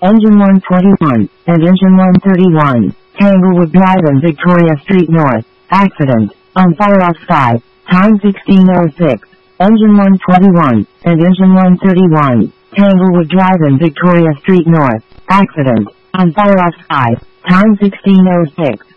Engine 121, and Engine 131, Tanglewood Drive and Victoria Street North, accident, on fire off sky, time 16:06. Engine 121, and Engine 131, Tanglewood Drive and Victoria Street North, accident, on fire off sky, time 16:06.